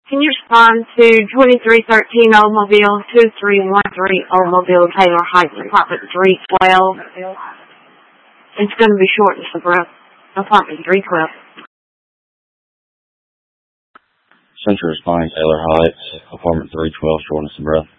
Can you respond to 2313 Oldsmobile, 2313 Oldsmobile, Taylor Heights, apartment 312? It's going to be short and Sabra. Apartment 312. Central responding, Taylor Heights, apartment 312, short and Sabra.